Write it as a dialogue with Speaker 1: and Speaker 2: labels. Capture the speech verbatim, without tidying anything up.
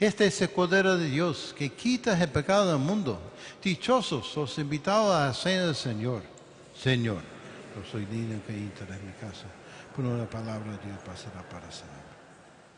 Speaker 1: Este es el Cordero de Dios que quita el pecado del mundo. Dichosos los invitados a la cena del Señor. Señor, yo soy digno que entre en mi casa, por una palabra de Dios pasará para siempre.